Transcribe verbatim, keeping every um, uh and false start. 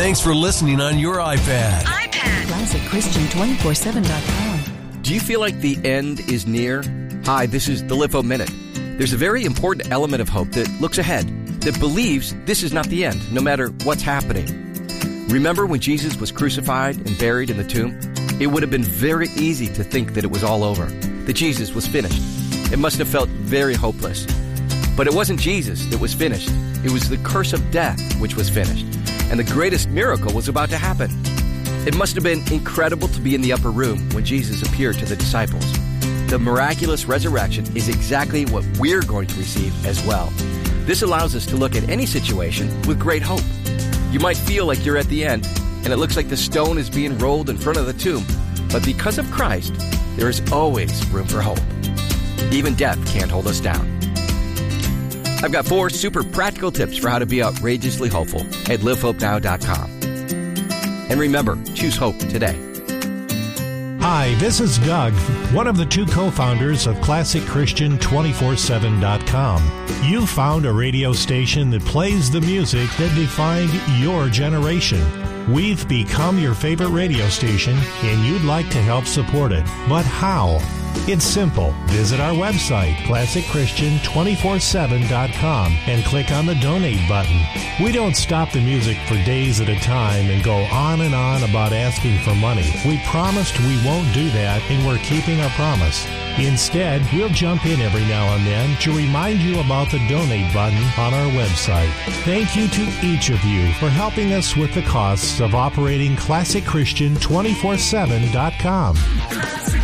Thanks for listening on your iPad. iPad. Classic Christian two four seven dot com. Do you feel like the end is near? Hi, this is the Live Hope Minute. There's a very important element of hope that looks ahead, that believes this is not the end, no matter what's happening. Remember when Jesus was crucified and buried in the tomb? It would have been very easy to think that it was all over, that Jesus was finished. It must have felt very hopeless. But it wasn't Jesus that was finished. It was the curse of death which was finished. And the greatest miracle was about to happen. It must have been incredible to be in the upper room when Jesus appeared to the disciples. The miraculous resurrection is exactly what we're going to receive as well. This allows us to look at any situation with great hope. You might feel like you're at the end, and it looks like the stone is being rolled in front of the tomb. But because of Christ, there is always room for hope. Even death can't hold us down. I've got four super practical tips for how to be outrageously hopeful at live hope now dot com. And remember, choose hope today. Hi, this is Doug, one of the two co-founders of Classic Christian two four seven dot com. You found a radio station that plays the music that defined your generation. We've become your favorite radio station, and you'd like to help support it. But how? It's simple. Visit our website, classic christian two four seven dot com, and click on the donate button. We don't stop the music for days at a time and go on and on about asking for money. We promised we won't do that, and we're keeping our promise. Instead, we'll jump in every now and then to remind you about the donate button on our website. Thank you to each of you for helping us with the costs of operating classic christian two four seven dot com.